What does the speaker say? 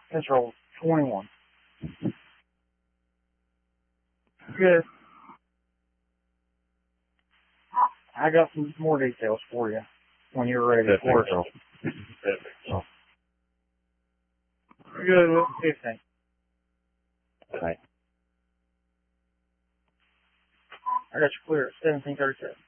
Control 21. Good. I got some more details for you when you're ready for it. Oh. Good with 15. Right. I got you clear at 1737.